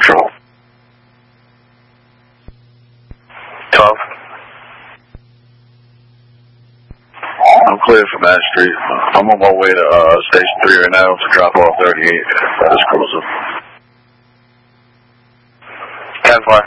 Control. 12. I'm clear from that street. I'm on my way to Station 3 right now to drop off 38. That is cruiser. 10-4.